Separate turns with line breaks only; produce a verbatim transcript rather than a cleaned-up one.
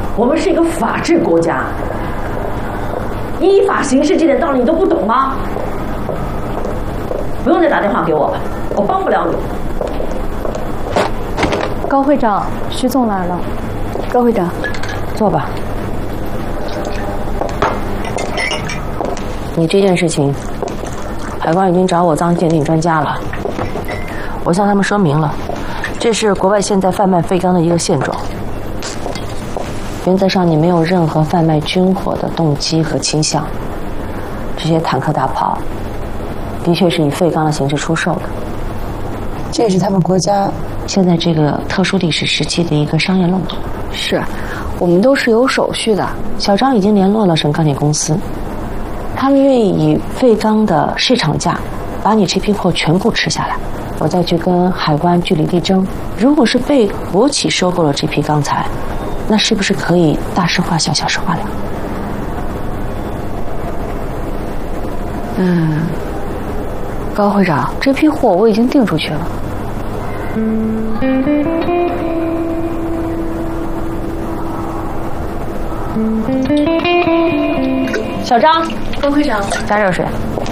我们是一个法治国家，依法行事这点道理你都不懂吗？不用再打电话给我了，我帮不了你。
高会长，徐总来了。高会长，
坐吧。你这件事情，海关已经找我当鉴定专家了。我向他们说明了，这是国外现在贩卖废钢的一个现状。原则上，你没有任何贩卖军火的动机和倾向。这些坦克大炮，的确是以废钢的形式出售的。
这也是他们国家
现在这个特殊历史时期的一个商业漏洞。
是，我们都是有手续的。
小张已经联络了省钢铁公司，他们愿意以废钢的市场价把你这批货全部吃下来，我再去跟海关据理力争。如果是被国企收购了这批钢材，那是不是可以大事化小，小事化了？
嗯，高会长，这批货我已经订出去了。
小张，
高会长，
加热水。